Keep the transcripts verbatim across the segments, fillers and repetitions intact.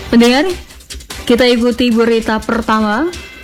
Pendengar, kita ikuti berita pertama.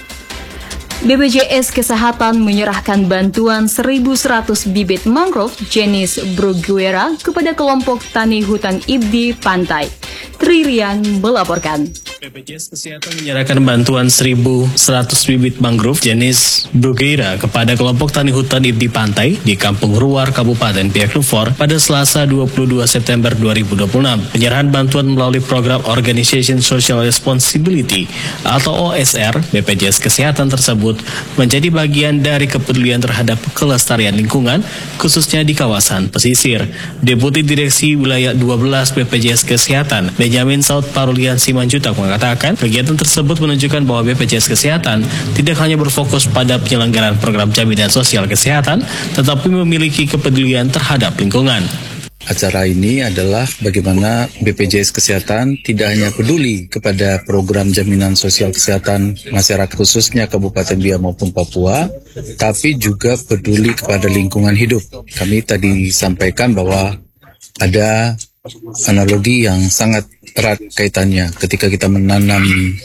B P J S Kesehatan menyerahkan bantuan seribu seratus bibit mangrove jenis Bruguera kepada kelompok tani hutan I B D I Pantai. Tririan melaporkan. B P J S Kesehatan menyerahkan bantuan seribu seratus bibit mangrove jenis Bruguera kepada kelompok tani hutan I B D I Pantai di Kampung Ruar, Kabupaten Biak Numfor pada Selasa dua puluh dua September dua ribu dua puluh enam. Penyerahan bantuan melalui program Organization Social Responsibility atau O S R B P J S Kesehatan tersebut menjadi bagian dari kepedulian terhadap kelestarian lingkungan, khususnya di kawasan pesisir. Deputi Direksi Wilayah dua belas B P J S Kesehatan, Benjamin Saud Parulian Simanjutak mengatakan, kegiatan tersebut menunjukkan bahwa B P J S Kesehatan tidak hanya berfokus pada penyelenggaraan program jaminan sosial kesehatan, tetapi memiliki kepedulian terhadap lingkungan. Acara ini adalah bagaimana B P J S Kesehatan tidak hanya peduli kepada program jaminan sosial kesehatan masyarakat khususnya Kabupaten Biak maupun Papua, tapi juga peduli kepada lingkungan hidup. Kami tadi sampaikan bahwa ada analogi yang sangat erat kaitannya. Ketika kita menanam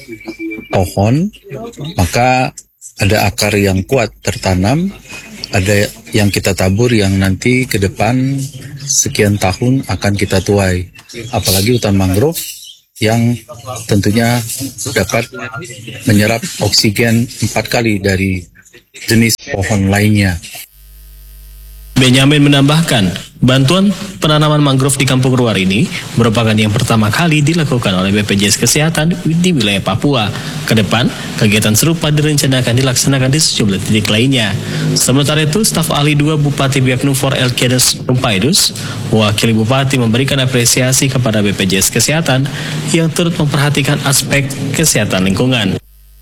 pohon, maka ada akar yang kuat tertanam, ada yang kita tabur yang nanti ke depan sekian tahun akan kita tuai. Apalagi hutan mangrove yang tentunya dapat menyerap oksigen empat kali dari jenis pohon lainnya. Benjamin menambahkan, bantuan penanaman mangrove di Kampung Ruar ini merupakan yang pertama kali dilakukan oleh B P J S Kesehatan di wilayah Papua. Kedepan, kegiatan serupa direncanakan dilaksanakan di sejumlah titik lainnya. Sementara itu, staf ahli dua Bupati Biak Numfor Elkianus Rumpaidus, wakil Bupati memberikan apresiasi kepada B P J S Kesehatan yang turut memperhatikan aspek kesehatan lingkungan.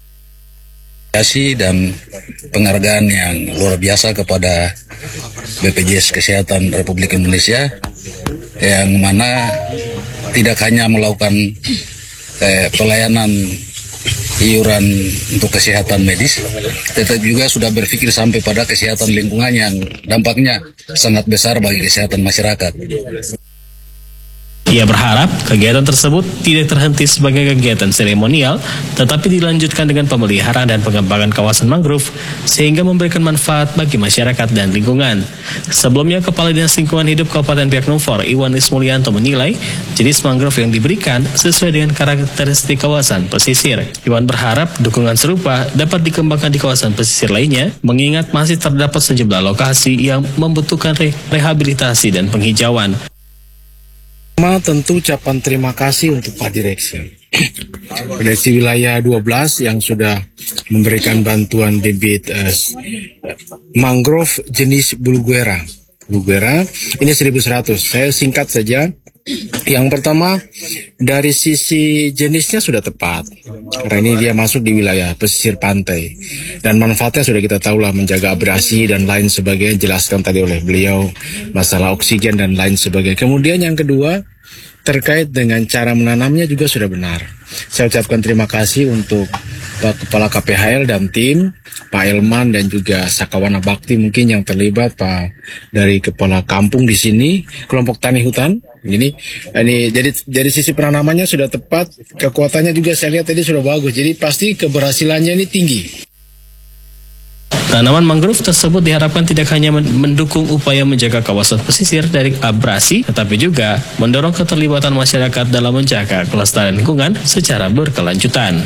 Dan penghargaan yang luar biasa kepada B P J S Kesehatan Republik Indonesia yang mana tidak hanya melakukan eh, pelayanan iuran untuk kesehatan medis, tetapi juga sudah berpikir sampai pada kesehatan lingkungan yang dampaknya sangat besar bagi kesehatan masyarakat. Ia berharap kegiatan tersebut tidak terhenti sebagai kegiatan seremonial, tetapi dilanjutkan dengan pemeliharaan dan pengembangan kawasan mangrove sehingga memberikan manfaat bagi masyarakat dan lingkungan. Sebelumnya, Kepala Dinas Lingkungan Hidup Kabupaten Biak Numfor, Iwan Ismulyanto menilai jenis mangrove yang diberikan sesuai dengan karakteristik kawasan pesisir. Iwan berharap dukungan serupa dapat dikembangkan di kawasan pesisir lainnya, mengingat masih terdapat sejumlah lokasi yang membutuhkan re- rehabilitasi dan penghijauan. Pertama, tentu ucapan terima kasih untuk Pak Direksi. Direksi Wilayah dua belas yang sudah memberikan bantuan bibit uh, mangrove jenis Bruguera. Bruguera ini seribu seratus. Saya singkat saja. Yang pertama, dari sisi jenisnya sudah tepat. Karena ini dia masuk di wilayah pesisir pantai. Dan manfaatnya sudah kita tahu lah, menjaga abrasi dan lain sebagainya, jelaskan tadi oleh beliau, masalah oksigen dan lain sebagainya. Kemudian yang kedua, terkait dengan cara menanamnya juga sudah benar. Saya ucapkan terima kasih untuk Pak Kepala K P H L dan tim, Pak Elman dan juga Sakawana Bakti mungkin yang terlibat, Pak dari Kepala Kampung di sini, kelompok tani hutan. Ini, ini jadi dari sisi penanamannya sudah tepat, kekuatannya juga saya lihat tadi sudah bagus. Jadi pasti keberhasilannya ini tinggi. Tanaman mangrove tersebut diharapkan tidak hanya mendukung upaya menjaga kawasan pesisir dari abrasi, tetapi juga mendorong keterlibatan masyarakat dalam menjaga kelestarian lingkungan secara berkelanjutan.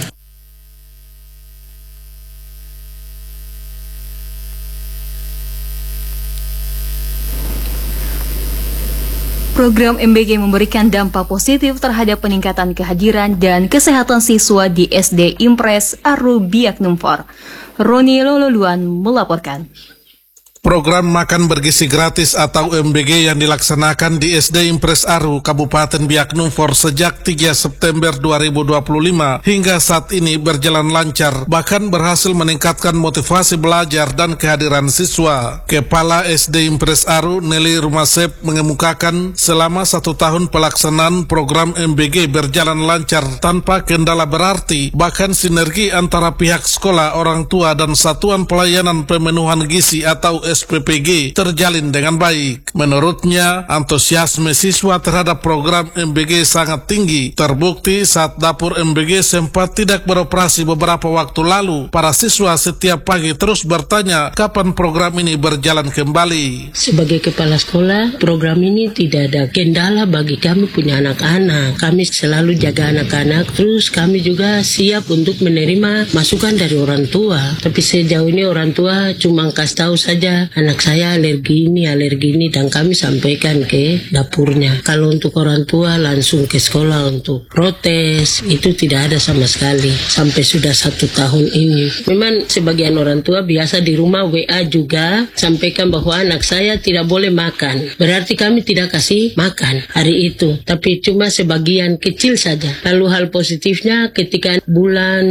Program M B G memberikan dampak positif terhadap peningkatan kehadiran dan kesehatan siswa di S D Impres Aru Biak Numfor. Roni Lololuan melaporkan. Program makan bergizi gratis atau M B G yang dilaksanakan di S D Impres Aru, Kabupaten Biak Numfor sejak tiga September dua ribu dua puluh lima hingga saat ini berjalan lancar, bahkan berhasil meningkatkan motivasi belajar dan kehadiran siswa. Kepala S D Impres Aru, Nelly Rumasep, mengemukakan selama satu tahun pelaksanaan program M B G berjalan lancar tanpa kendala berarti, bahkan sinergi antara pihak sekolah, orang tua, dan Satuan Pelayanan Pemenuhan Gizi atau S P P G terjalin dengan baik. Menurutnya, antusiasme siswa terhadap program M B G sangat tinggi. Terbukti saat dapur M B G sempat tidak beroperasi beberapa waktu lalu, para siswa setiap pagi terus bertanya kapan program ini berjalan kembali. Sebagai kepala sekolah, program ini tidak ada kendala bagi kami punya anak-anak. Kami selalu jaga anak-anak, terus kami juga siap untuk menerima masukan dari orang tua. Tapi sejauh ini orang tua cuma kasih tahu saja, anak saya alergi ini, alergi ini, dan kami sampaikan ke dapurnya. Kalau untuk orang tua langsung ke sekolah untuk protes, itu tidak ada sama sekali sampai sudah satu tahun ini. Memang sebagian orang tua biasa di rumah W A juga sampaikan bahwa anak saya tidak boleh makan. Berarti kami tidak kasih makan hari itu, tapi cuma sebagian kecil saja. Lalu hal positifnya ketika bulan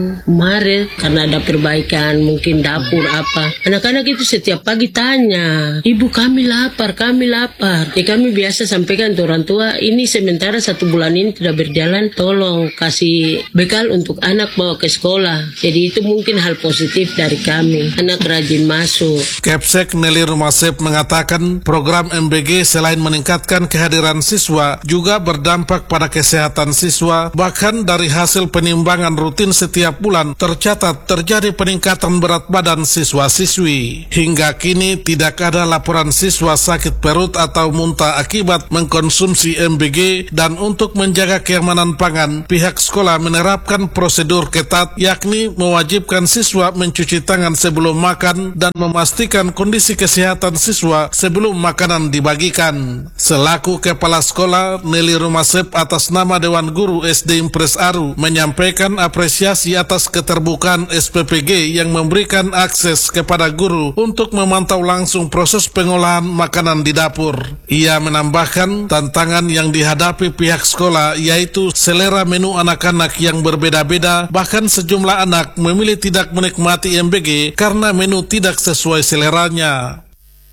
Maret karena ada perbaikan mungkin dapur apa, anak-anak itu setiap pagi tanya, ibu kami lapar, kami lapar. Ya kami biasa sampaikan ke orang tua, ini sementara satu bulan ini tidak berjalan, tolong kasih bekal untuk anak bawa ke sekolah. Jadi itu mungkin hal positif dari kami, anak rajin masuk. Kepsek Nelly Rumasep mengatakan program M B G selain meningkatkan kehadiran siswa juga berdampak pada kesehatan siswa. Bahkan dari hasil penimbangan rutin setiap bulan tercatat terjadi peningkatan berat badan siswa-siswi. Hingga kini tidak ada laporan siswa sakit perut atau muntah akibat mengkonsumsi M B G, dan untuk menjaga keamanan pangan, pihak sekolah menerapkan prosedur ketat, yakni mewajibkan siswa mencuci tangan sebelum makan dan memastikan kondisi kesehatan siswa sebelum makanan dibagikan. Selaku kepala sekolah, Nelly Rumasep atas nama Dewan Guru S D Impres Aru menyampaikan apresiasi atas keterbukaan S P P G yang memberikan akses kepada guru untuk memantau langsung proses pengolahan makanan di dapur. Ia menambahkan tantangan yang dihadapi pihak sekolah yaitu selera menu anak-anak yang berbeda-beda, bahkan sejumlah anak memilih tidak menikmati M B G karena menu tidak sesuai seleranya.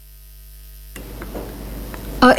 A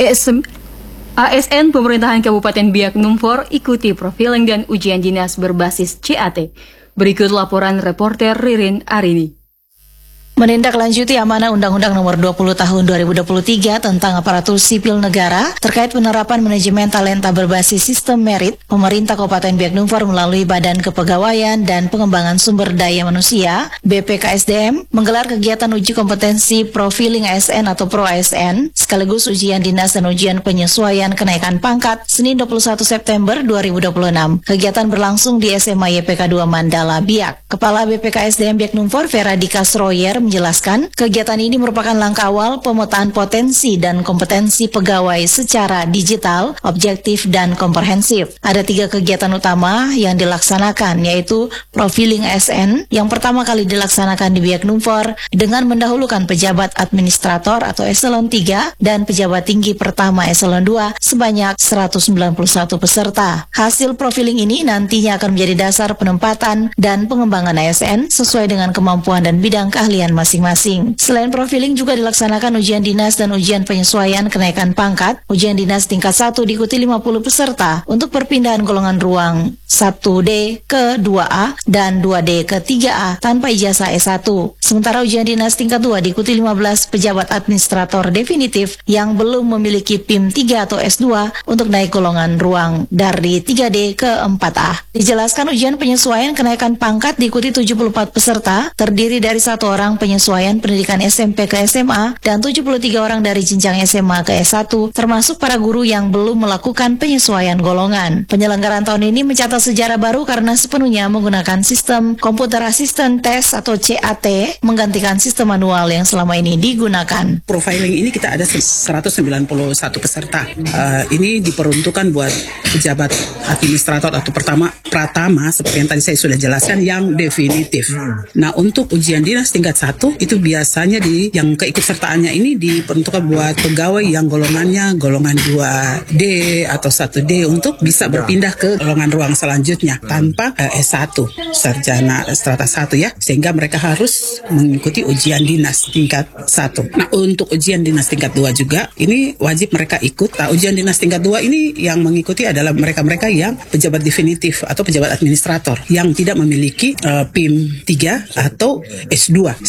S N Pemerintahan Kabupaten Biak Numfor ikuti profiling dan ujian dinas berbasis C A T. Berikut laporan reporter Ririn Arini. Menindaklanjuti amanah Undang-Undang Nomor dua puluh Tahun dua ribu dua puluh tiga tentang aparatur sipil negara terkait penerapan manajemen talenta berbasis sistem merit, pemerintah Kabupaten Biak Numfor melalui Badan Kepegawaian dan Pengembangan Sumber Daya Manusia (B P K S D M) menggelar kegiatan uji kompetensi profiling A S N atau Pro A S N sekaligus ujian dinas dan ujian penyesuaian kenaikan pangkat Senin dua puluh satu September dua ribu dua puluh enam. Kegiatan berlangsung di S M A Y P K dua Mandala Biak. Kepala B P K S D M Biak Numfor Vera Dikasroyer menjelaskan, kegiatan ini merupakan langkah awal pemetaan potensi dan kompetensi pegawai secara digital, objektif, dan komprehensif. Ada tiga kegiatan utama yang dilaksanakan, yaitu profiling A S N yang pertama kali dilaksanakan di Biak Numfor dengan mendahulukan pejabat administrator atau eselon tiga dan pejabat tinggi pertama eselon dua sebanyak seratus sembilan puluh satu peserta. Hasil profiling ini nantinya akan menjadi dasar penempatan dan pengembangan A S N sesuai dengan kemampuan dan bidang keahlian masing-masing. Selain profiling juga dilaksanakan ujian dinas dan ujian penyesuaian kenaikan pangkat. Ujian dinas tingkat satu diikuti lima puluh peserta untuk perpindahan golongan ruang satu D ke dua A dan dua D ke tiga A tanpa ijazah S satu. Sementara ujian dinas tingkat dua diikuti lima belas pejabat administrator definitif yang belum memiliki P I M tiga atau S dua untuk naik golongan ruang dari tiga D ke empat A. Dijelaskan ujian penyesuaian kenaikan pangkat diikuti tujuh puluh empat peserta, terdiri dari satu orang penyesuaian pendidikan S M P ke S M A dan tujuh puluh tiga orang dari jenjang S M A ke S satu, termasuk para guru yang belum melakukan penyesuaian golongan. Penyelenggaraan tahun ini mencatat sejarah baru karena sepenuhnya menggunakan sistem Computer Assistant Test atau C A T menggantikan sistem manual yang selama ini digunakan. Profiling ini kita ada seratus sembilan puluh satu peserta. Uh, ini diperuntukkan buat pejabat administrator atau pertama pratama seperti yang tadi saya sudah jelaskan yang definitif. Nah, untuk ujian dinas tingkat satu itu biasanya di yang keikutsertaannya ini diperuntukkan buat pegawai yang golongannya golongan dua D atau satu D untuk bisa berpindah ke golongan ruang selanjutnya tanpa uh, S satu, sarjana strata satu ya, sehingga mereka harus mengikuti ujian dinas tingkat satu. Nah, untuk ujian dinas tingkat dua juga ini wajib mereka ikut. Nah, ujian dinas tingkat dua ini yang mengikuti adalah mereka-mereka yang pejabat definitif atau pejabat administrator yang tidak memiliki uh, P I M tiga atau S dua.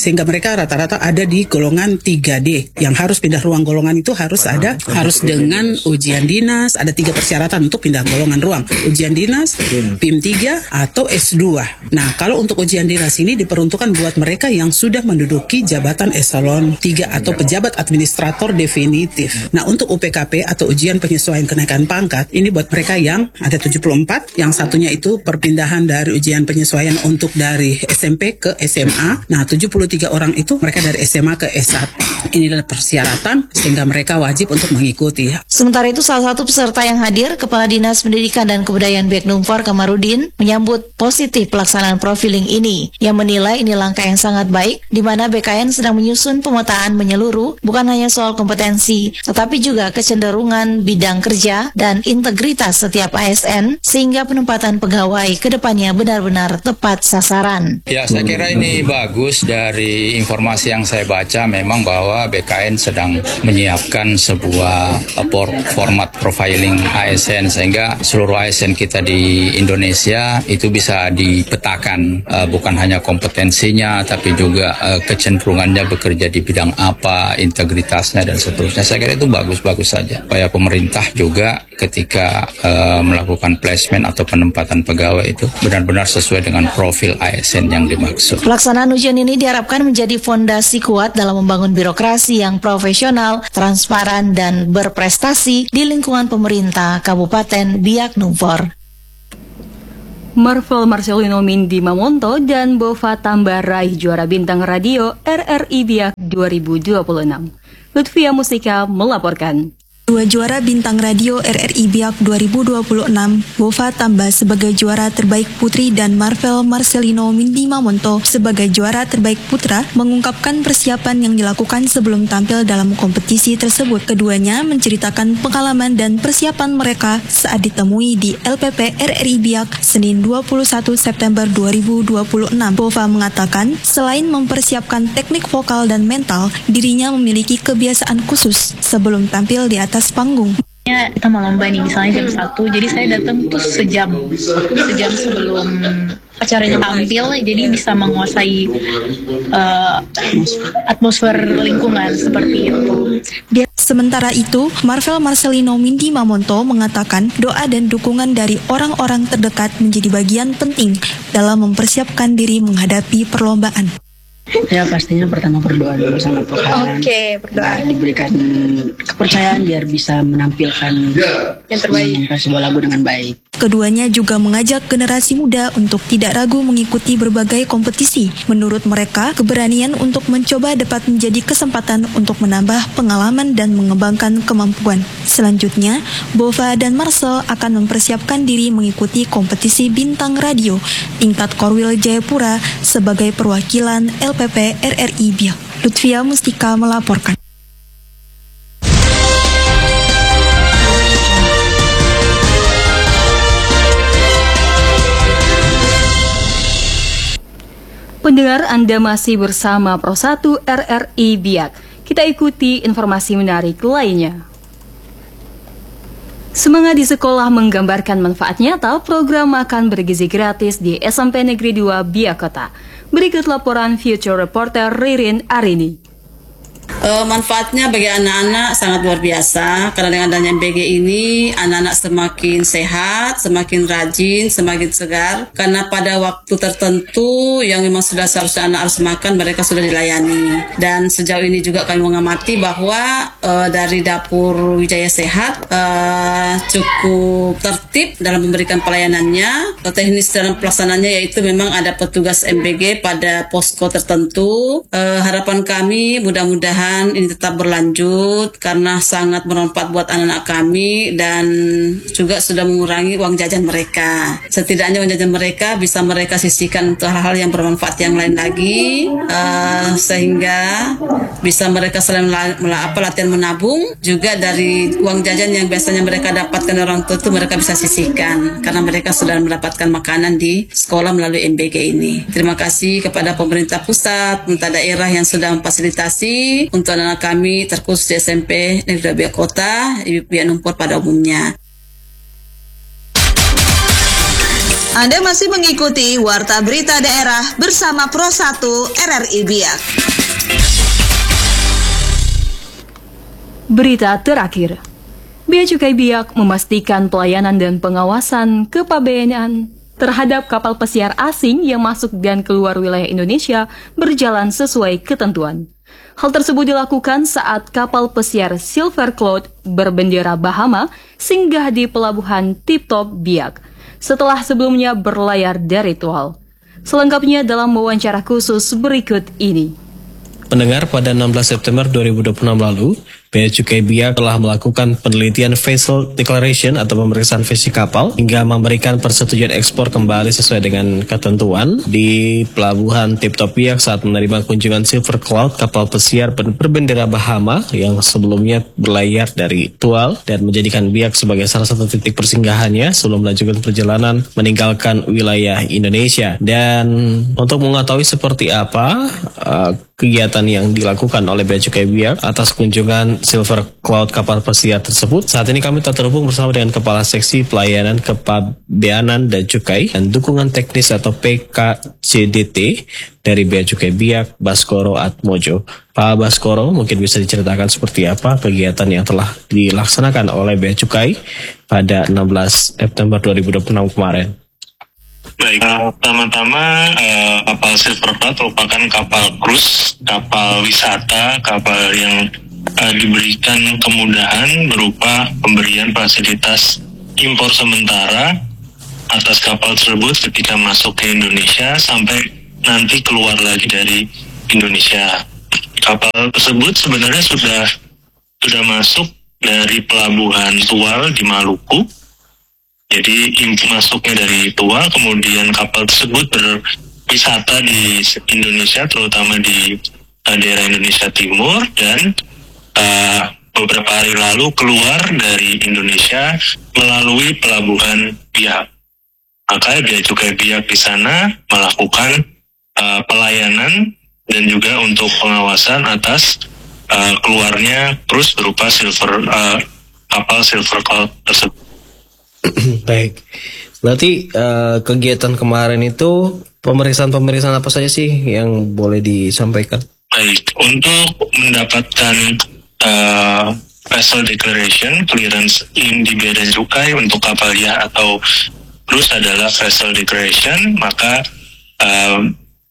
sehingga mereka rata-rata ada di golongan tiga D. Yang harus pindah ruang golongan itu harus ada, harus dengan ujian dinas, ada tiga persyaratan untuk pindah golongan ruang. Ujian dinas, P I M tiga, atau S dua. Nah, kalau untuk ujian dinas ini diperuntukkan buat mereka yang sudah menduduki jabatan eselon tiga atau pejabat administrator definitif. Nah, untuk U P K P atau ujian penyesuaian kenaikan pangkat, ini buat mereka yang ada tujuh puluh empat, yang satunya itu perpindahan dari ujian penyesuaian untuk dari S M P ke S M A. Nah, tujuh puluh tiga orang itu mereka dari S M A ke S satu. Inilah persyaratan sehingga mereka wajib untuk mengikuti. Sementara itu, salah satu peserta yang hadir, Kepala Dinas Pendidikan dan Kebudayaan Biaknumfor Kamarudin, menyambut positif pelaksanaan profiling ini, yang menilai ini langkah yang sangat baik, di mana B K N sedang menyusun pemetaan menyeluruh, bukan hanya soal kompetensi, tetapi juga kecenderungan bidang kerja dan integritas setiap A S N, sehingga penempatan pegawai ke depannya benar-benar tepat sasaran. Ya, saya kira ini bagus. Dari informasi yang saya baca memang bahwa B K N sedang menyiapkan sebuah format profiling A S N sehingga seluruh A S N kita di Indonesia itu bisa dipetakan, uh, bukan hanya kompetensinya tapi juga uh, kecenderungannya bekerja di bidang apa, integritasnya dan seterusnya. Saya kira itu bagus-bagus saja. Supaya pemerintah juga ketika uh, melakukan placement atau penempatan pegawai itu benar-benar sesuai dengan profil A S N yang dimaksud. Pelaksanaan ujian ini diharapkan menjadi fondasi kuat dalam membangun birokrasi yang profesional, transparan, dan berprestasi di lingkungan pemerintah Kabupaten Biaknumfor. Marvel Marcelino Mindy Mamonto dan Bova Tambah raih juara bintang radio R R I Biak dua ribu dua puluh enam. Lutfia Mustika melaporkan. Dua juara bintang radio R R I Biak dua ribu dua puluh enam, Bova Tambah sebagai juara terbaik putri dan Marvel Marcelino Mindy Mamonto sebagai juara terbaik putra mengungkapkan persiapan yang dilakukan sebelum tampil dalam kompetisi tersebut. Keduanya menceritakan pengalaman dan persiapan mereka saat ditemui di L P P R R I Biak Senin dua puluh satu September dua ribu dua puluh enam. Bova mengatakan selain mempersiapkan teknik vokal dan mental, dirinya memiliki kebiasaan khusus sebelum tampil di atas panggung. Kita mau lomba nih, misalnya jam satu, jadi saya datang tuh sejam sejam sebelum acaranya tampil, jadi bisa menguasai uh, atmosfer lingkungan seperti itu. Sementara itu, Marvel Marcelino Mindy Mamonto mengatakan doa dan dukungan dari orang-orang terdekat menjadi bagian penting dalam mempersiapkan diri menghadapi perlombaan. Ya pastinya pertama berdoa dulu sama Tuhan. Oke, okay, berdoa. Diberikan kepercayaan biar bisa menampilkan yang terbaik, sebuah lagu dengan baik. Keduanya juga mengajak generasi muda untuk tidak ragu mengikuti berbagai kompetisi. Menurut mereka, keberanian untuk mencoba dapat menjadi kesempatan untuk menambah pengalaman dan mengembangkan kemampuan. Selanjutnya, Bova dan Marcel akan mempersiapkan diri mengikuti kompetisi bintang radio tingkat Korwil Jayapura sebagai perwakilan L P P R R I Biak. Lutfia Mustika melaporkan. Pendengar, Anda masih bersama Pro satu R R I Biak. Kita ikuti informasi menarik lainnya. Semangat di sekolah menggambarkan manfaat nyata program makan bergizi gratis di S M P Negeri dua Biak Kota. Berikut laporan Future Reporter Ririn Arini. Uh, manfaatnya bagi anak-anak sangat luar biasa karena dengan adanya M B G ini anak-anak semakin sehat, semakin rajin, semakin segar karena pada waktu tertentu yang memang sudah seharusnya anak harus makan mereka sudah dilayani. Dan sejauh ini juga kami mengamati bahwa uh, dari dapur Wijaya Sehat uh, cukup tertib dalam memberikan pelayanannya. Teknis dalam pelaksanaannya yaitu memang ada petugas M B G pada posko tertentu. Uh, harapan kami mudah-mudahan ini tetap berlanjut karena sangat bermanfaat buat anak-anak kami dan juga sudah mengurangi uang jajan mereka. Setidaknya uang jajan mereka bisa mereka sisihkan untuk hal-hal yang bermanfaat yang lain lagi uh, sehingga bisa mereka selain apa latihan menabung juga dari uang jajan yang biasanya mereka dapatkan orang tua itu mereka bisa sisihkan karena mereka sudah mendapatkan makanan di sekolah melalui M B G ini. Terima kasih kepada pemerintah pusat, pemerintah daerah yang sudah memfasilitasi untuk anak-anak kami terkhusus di S M P Negeri dua Biak Kota, Biak Numfor pada umumnya. Anda masih mengikuti Warta Berita Daerah bersama Pro satu R R I Biak. Berita terakhir. Bea Cukai Biak memastikan pelayanan dan pengawasan kepabeanan terhadap kapal pesiar asing yang masuk dan keluar wilayah Indonesia berjalan sesuai ketentuan. Hal tersebut dilakukan saat kapal pesiar Silver Cloud berbendera Bahama singgah di pelabuhan Tip Top Biak setelah sebelumnya berlayar dari Tual. Selengkapnya dalam wawancara khusus berikut ini. Pendengar, pada enam belas September dua ribu dua puluh enam lalu, Bea Cukai Biak telah melakukan penelitian Vessel Declaration atau pemeriksaan visi kapal hingga memberikan persetujuan ekspor kembali sesuai dengan ketentuan di pelabuhan Tip Top Biak saat menerima kunjungan Silver Cloud, kapal pesiar berbendera Bahama yang sebelumnya berlayar dari Tual dan menjadikan Biak sebagai salah satu titik persinggahannya sebelum melanjutkan perjalanan meninggalkan wilayah Indonesia. Dan untuk mengetahui seperti apa uh, kegiatan yang dilakukan oleh Bea Cukai Biak atas kunjungan Silver Cloud kapal pesiar tersebut, saat ini kami telah terhubung bersama dengan Kepala Seksi Pelayanan Kepabeanan dan Cukai dan Dukungan Teknis atau P K C D T dari Bea Cukai Biak, Baskoro Atmojo. Pak Baskoro, mungkin bisa diceritakan seperti apa kegiatan yang telah dilaksanakan oleh Bea Cukai pada enam belas September dua ribu dua puluh enam kemarin. Baik, uh, pertama-tama uh, kapal Silver Cloud merupakan kapal cruise, kapal wisata, kapal yang uh, diberikan kemudahan berupa pemberian fasilitas impor sementara atas kapal tersebut ketika masuk ke Indonesia sampai nanti keluar lagi dari Indonesia. Kapal tersebut sebenarnya sudah sudah masuk dari pelabuhan Tual di Maluku. Jadi masuknya dari Tual, kemudian kapal tersebut berwisata di Indonesia, terutama di uh, daerah Indonesia Timur, dan uh, beberapa hari lalu keluar dari Indonesia melalui pelabuhan Biak. Maka Bea Cukai Biak di sana melakukan uh, pelayanan dan juga untuk pengawasan atas uh, keluarnya krus berupa silver uh, kapal Silver Cloud tersebut. Baik, berarti uh, kegiatan kemarin itu pemeriksaan-pemeriksaan apa saja sih yang boleh disampaikan? Baik, untuk mendapatkan uh, Vessel Declaration clearance in di Bea dan Cukai untuk kapal ya atau krus adalah Vessel Declaration, maka uh,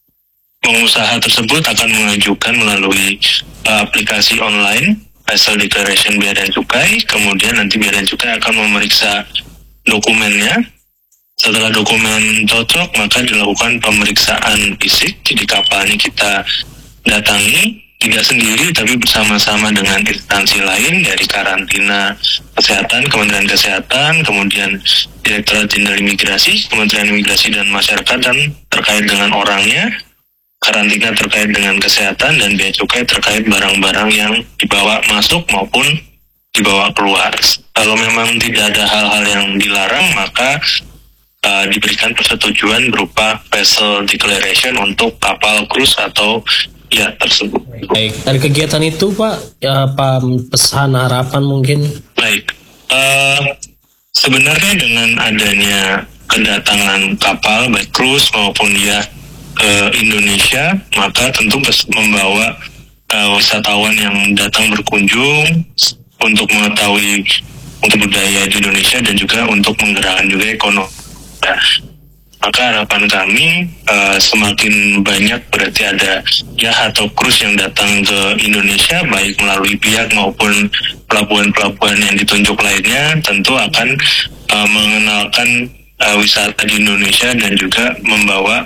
pengusaha tersebut akan mengajukan melalui uh, aplikasi online Vessel Declaration Bea dan Cukai, kemudian nanti Bea dan Cukai akan memeriksa dokumennya. Setelah dokumen cocok, maka dilakukan pemeriksaan fisik di kapalnya. Kita datangi, tidak sendiri tapi bersama-sama dengan instansi lain dari karantina kesehatan, Kementerian Kesehatan, kemudian Direktorat Jenderal Imigrasi, Kementerian Imigrasi dan Masyarakat, dan terkait dengan orangnya, karantina terkait dengan kesehatan, dan Bea Cukai terkait barang-barang yang dibawa masuk maupun dibawa keluar. Kalau memang tidak ada hal-hal yang dilarang, maka uh, diberikan persetujuan berupa Vessel Declaration untuk kapal cruise atau ya tersebut. Baik, dari kegiatan itu Pak, ya, apa pesan harapan mungkin? Baik, uh, sebenarnya dengan adanya kedatangan kapal baik cruise maupun ya ke Indonesia, maka tentu membawa uh, wisatawan yang datang berkunjung untuk mengetahui untuk budaya di Indonesia dan juga untuk menggerakkan juga ekonomi. Nah, maka harapan kami uh, semakin banyak berarti ada ya atau cruise yang datang ke Indonesia baik melalui Biak maupun pelabuhan-pelabuhan yang ditunjuk lainnya, tentu akan uh, mengenalkan uh, wisata di Indonesia dan juga membawa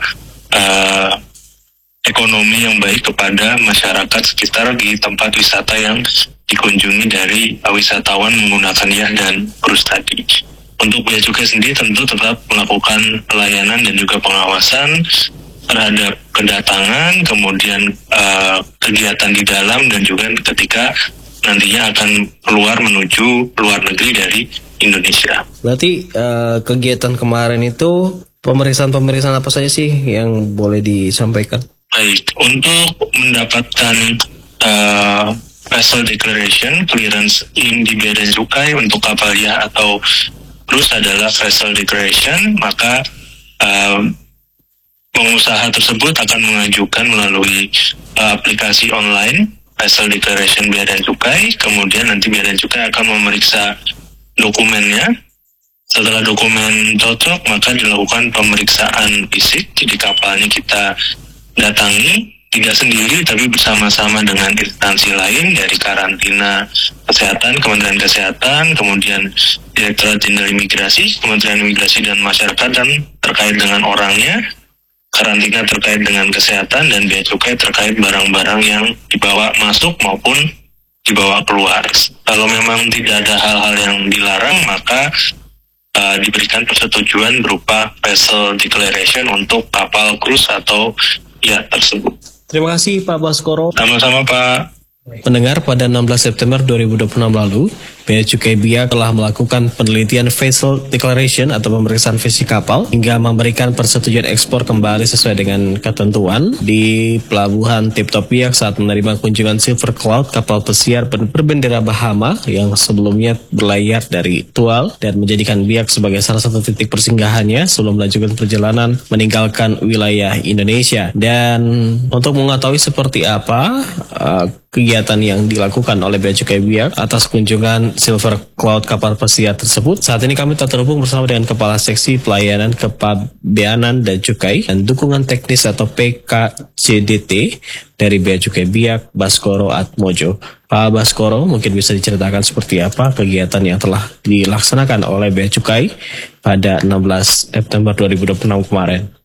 uh, ekonomi yang baik kepada masyarakat sekitar di tempat wisata yang dikunjungi dari uh, wisatawan menggunakan yah dan krus tadi. Untuk Bea Cukai sendiri tentu tetap melakukan pelayanan dan juga pengawasan terhadap kedatangan, kemudian uh, kegiatan di dalam, dan juga ketika nantinya akan keluar menuju luar negeri dari Indonesia. Berarti uh, kegiatan kemarin itu pemeriksaan-pemeriksaan apa saja sih yang boleh disampaikan? Baik, untuk mendapatkan uh, Vessel Declaration clearance in di Bea dan Cukai untuk kapal ya atau krus adalah Vessel Declaration, maka uh, pengusaha tersebut akan mengajukan melalui uh, aplikasi online Vessel Declaration Bea dan Cukai, kemudian nanti Bea dan Cukai akan memeriksa dokumennya. Setelah dokumen cocok, maka dilakukan pemeriksaan fisik, jadi kapalnya kita datangi, tidak sendiri tapi bersama-sama dengan instansi lain dari karantina kesehatan, Kementerian Kesehatan, kemudian Direktorat Jenderal Imigrasi, Kementerian Imigrasi dan Masyarakat, dan terkait dengan orangnya, karantina terkait dengan kesehatan, dan bea cukai terkait barang-barang yang dibawa masuk maupun dibawa keluar. Kalau memang tidak ada hal-hal yang dilarang, maka uh, diberikan persetujuan berupa vessel declaration untuk kapal cruise atau yacht tersebut. Terima kasih Pak Baskoro. Sama-sama Pak. Pendengar, pada enam belas September dua ribu dua puluh enam lalu, Bea Cukai Biak telah melakukan penelitian Vessel Declaration atau pemeriksaan fisik kapal hingga memberikan persetujuan ekspor kembali sesuai dengan ketentuan di Pelabuhan Tip Top Biak saat menerima kunjungan Silver Cloud, kapal pesiar berbendera Bahama yang sebelumnya berlayar dari Tual dan menjadikan Biak sebagai salah satu titik persinggahannya sebelum melanjutkan perjalanan meninggalkan wilayah Indonesia. Dan untuk mengetahui seperti apa uh, kegiatan yang dilakukan oleh Bea Cukai Biak atas kunjungan Silver Cloud kapal pesiar tersebut, saat ini kami telah terhubung bersama dengan Kepala Seksi Pelayanan Kepabeanan dan Cukai dan Dukungan Teknis atau P K C D T dari Bea Cukai Biak, Baskoro Atmojo. Pak Baskoro, mungkin bisa diceritakan seperti apa kegiatan yang telah dilaksanakan oleh Bea Cukai pada enam belas September dua ribu dua puluh enam kemarin?